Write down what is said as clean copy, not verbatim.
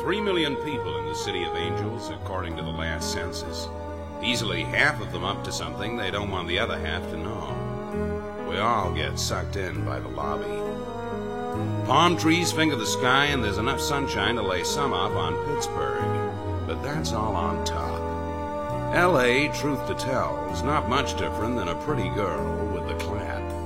3 million people in the City of Angels, according to the last census. Easily half of them up to something they don't want the other half to know. We all get sucked in by the lobby. Palm trees finger the sky, and there's enough sunshine to lay some up on Pittsburgh. But that's all on top. L.A., truth to tell, is not much different than a pretty girl with the clap.